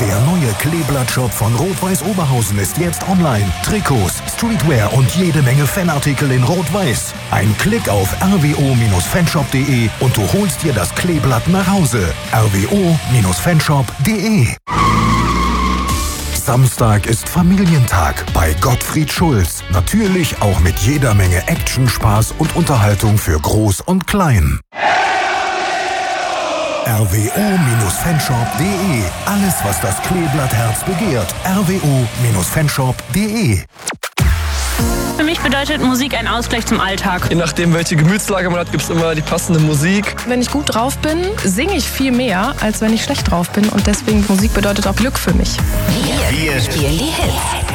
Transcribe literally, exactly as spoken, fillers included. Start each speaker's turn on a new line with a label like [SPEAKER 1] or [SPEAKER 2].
[SPEAKER 1] Der neue Kleeblatt-Shop von Rot-Weiß Oberhausen ist jetzt online. Trikots, Streetwear und jede Menge Fanartikel in Rot-Weiß. Ein Klick auf r w o fanshop punkt d e und du holst dir das Kleeblatt nach Hause. r w o fanshop punkt d e. Samstag ist Familientag bei Gottfried Schulz. Natürlich auch mit jeder Menge Action, Spaß und Unterhaltung für Groß und Klein. r w o fanshop punkt d e. Alles, was das Kleeblattherz begehrt. r w o fanshop punkt d e.
[SPEAKER 2] Für mich bedeutet Musik ein Ausgleich zum Alltag.
[SPEAKER 3] Je nachdem, welche Gemütslage man hat, gibt es immer die passende Musik.
[SPEAKER 4] Wenn ich gut drauf bin, singe ich viel mehr, als wenn ich schlecht drauf bin. Und deswegen, Musik bedeutet auch Glück für mich.
[SPEAKER 5] Wir, wir spielen die Hits.